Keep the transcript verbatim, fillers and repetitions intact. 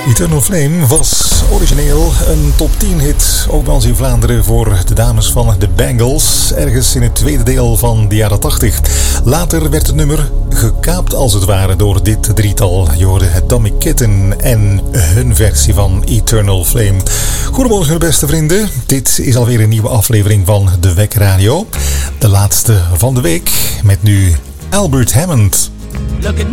Eternal Flame was origineel een top tien hit, ook bij ons in Vlaanderen, voor de dames van de Bangles, ergens in het tweede deel van de jaren tachtig. Later werd het nummer gekaapt als het ware door dit drietal. Je hoorde het Tommy Kitten en hun versie van Eternal Flame. Goedemorgen beste vrienden, dit is alweer een nieuwe aflevering van De Wekker Radio. De laatste van de week met nu Albert Hammond. Look at